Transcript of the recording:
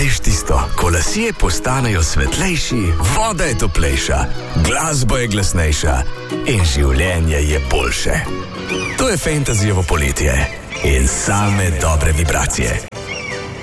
Veš tisto, ko lasje postanejo svetlejši, voda je toplejša, glasba je glasnejša in življenje je boljše. To je Fantasyjevo poletje in same dobre vibracije.